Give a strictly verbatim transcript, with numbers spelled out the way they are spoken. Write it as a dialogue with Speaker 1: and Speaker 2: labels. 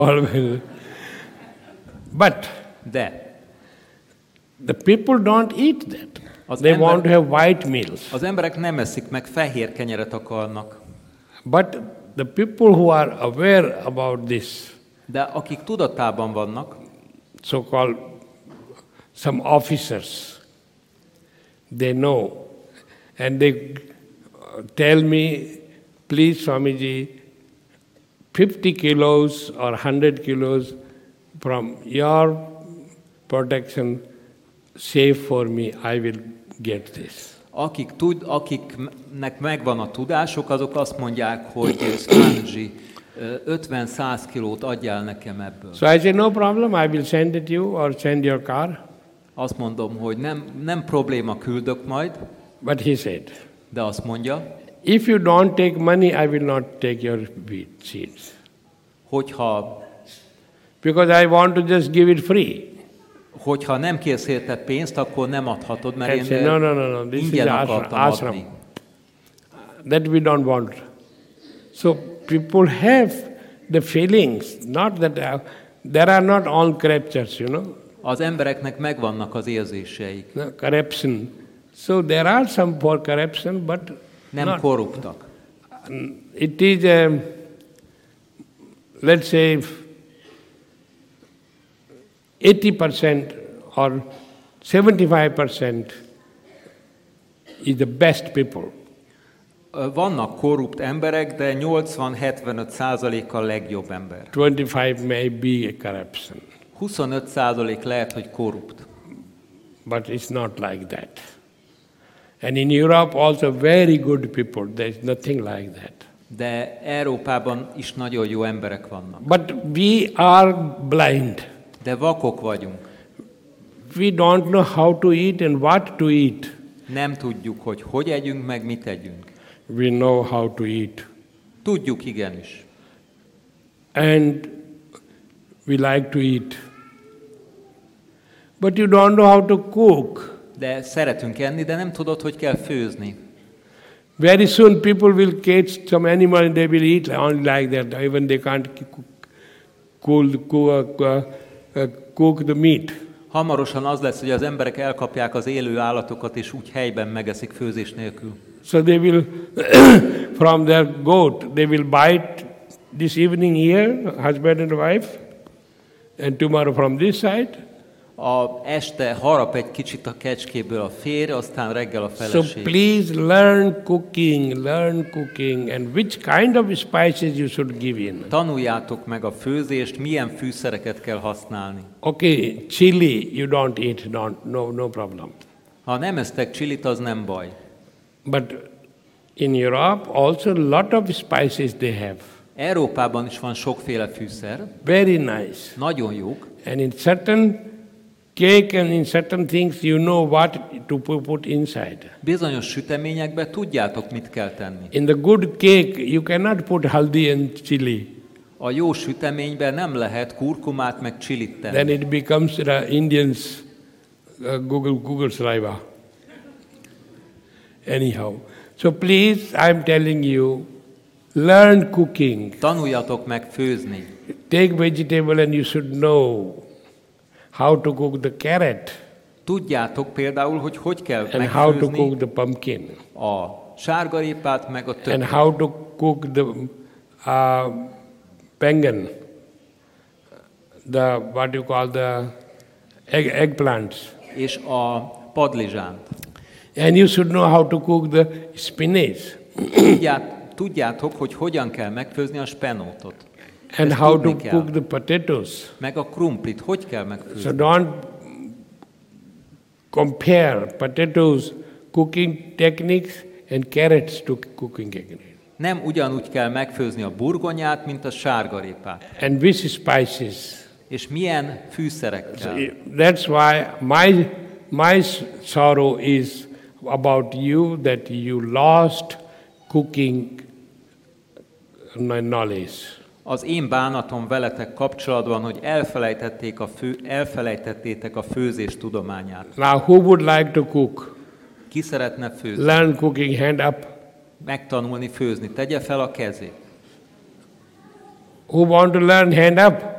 Speaker 1: Always. But
Speaker 2: De
Speaker 1: the people don't eat that.
Speaker 2: Az
Speaker 1: They
Speaker 2: ember-
Speaker 1: want to have white meals.
Speaker 2: az emberek nem eszik meg, fehér kenyeret akarnak.
Speaker 1: But the people who are aware about this,
Speaker 2: De akik tudatában vannak,
Speaker 1: so-called some officers, they know. And they tell me, please Swamiji, fifty kilos or one hundred kilos from your protection, save for me, I will get this.
Speaker 2: akik tud, akiknek megvan a tudások, azok azt mondják, hogy Swamiji, ötven-száz kilót adjál nekem ebből.
Speaker 1: So I say, no problem, I will send it you or send your car.
Speaker 2: Azt mondom, hogy nem, nem probléma, küldök majd,
Speaker 1: But he said,
Speaker 2: de azt mondja,
Speaker 1: if you don't take money, I will not take your wheat seeds.
Speaker 2: hogyha,
Speaker 1: Because I want to just give it free.
Speaker 2: hogyha nem kérsz érte pénzt, akkor nem adhatod, mert
Speaker 1: I
Speaker 2: én
Speaker 1: say, no, no, no, no, this is
Speaker 2: ingyen
Speaker 1: ashram,
Speaker 2: akartam adni.
Speaker 1: ashram. That we don't want. So people have the feelings, not that uh, there are not all corruptions, you know,
Speaker 2: Az embereknek megvannak az érzéseik.
Speaker 1: no, corruption. So there are some for corruption, but
Speaker 2: Nem
Speaker 1: not.
Speaker 2: korruptak.
Speaker 1: It is, a, let's say, eighty percent or seventy-five percent is the best people.
Speaker 2: Ö, Vannak korrupt emberek, de nyolcvan-hetvenöt százalék a legjobb ember.
Speaker 1: twenty-five may be a corruption,
Speaker 2: huszonöt százalék lehet, hogy korrupt.
Speaker 1: but it's not like that. And in Europe also very good people, there's nothing like that.
Speaker 2: De Európában is nagyon jó emberek vannak.
Speaker 1: But we are blind.
Speaker 2: De vakok vagyunk.
Speaker 1: We don't know how to eat and what to eat.
Speaker 2: Nem tudjuk, hogy hogy együnk, meg mit együnk.
Speaker 1: We know how to eat.
Speaker 2: Tudjuk igenis.
Speaker 1: And we like to eat. But you don't know how to cook.
Speaker 2: De szeretünk enni, de nem tudod, hogy kell főzni.
Speaker 1: Very soon people will catch some animal and they will eat only like that. Even they can't cook, cool, cook, uh, uh, cook the meat.
Speaker 2: Hamarosan az lesz, hogy az emberek elkapják az élő állatokat, és úgy helyben megeszik főzés nélkül.
Speaker 1: So they will, from their goat, they will bite this evening here, husband and wife, and tomorrow from this side.
Speaker 2: A este harap egy kicsit a kecskéből a férj, aztán reggel a
Speaker 1: So
Speaker 2: feleség.
Speaker 1: please learn cooking, learn cooking, and which kind of spices you should give in.
Speaker 2: Tanuljátok meg a főzést, milyen fűszereket kell használni.
Speaker 1: Okay, chili you don't eat, don't, no, no problem.
Speaker 2: Ha nem esztek csilit, az nem baj.
Speaker 1: But in Europe also a lot of spices they have,
Speaker 2: Európában is van sokféle fűszer,
Speaker 1: very nice.
Speaker 2: nagyon jók,
Speaker 1: And in certain cake and in certain things you know what to pu- put inside.
Speaker 2: bizonyos süteményekben tudjátok, mit kell tenni.
Speaker 1: In the good cake you cannot put haldi and chili.
Speaker 2: A jó süteményben nem lehet kurkumát meg csilit
Speaker 1: Then
Speaker 2: tenni.
Speaker 1: it becomes the Indians uh, Google Google saliva. Anyhow, so please, I'm telling you, learn cooking.
Speaker 2: Tanuljatok meg főzni.
Speaker 1: Take vegetable and you should know how to cook the carrot
Speaker 2: Tudjátok például, hogy hogy kell
Speaker 1: and how to
Speaker 2: megfőzni
Speaker 1: cook the pumpkin
Speaker 2: a sárgarépát meg a
Speaker 1: and
Speaker 2: többit.
Speaker 1: how to cook the uh, pengen, the what you call the egg, eggplants.
Speaker 2: És a padlizsánt.
Speaker 1: And you should know how to cook the spinach
Speaker 2: Tudját, tudjátok, hogy hogyan kell megfőzni a spenótot.
Speaker 1: and
Speaker 2: Ezt
Speaker 1: how to
Speaker 2: tudni kell.
Speaker 1: cook the potatoes.
Speaker 2: Meg a krumplit, hogy kell
Speaker 1: So
Speaker 2: megfőzni.
Speaker 1: don't compare potatoes cooking techniques and carrots to cooking techniques.
Speaker 2: Nem ugyanúgy kell megfőzni a burgonyát, mint a sárgarépát.
Speaker 1: And which spices.
Speaker 2: És milyen fűszerekkel.
Speaker 1: That's why my, my sorrow is about you, that you lost cooking knowledge.
Speaker 2: Az én bánatom veletek kapcsolatban, hogy elfelejtették a fő, elfelejtettétek a főzés tudományát.
Speaker 1: Now who would like to cook?
Speaker 2: Ki szeretne főzni?
Speaker 1: Learn cooking, hand up.
Speaker 2: Megtanulni főzni. Tegye fel a kezét.
Speaker 1: Who want to learn, hand up?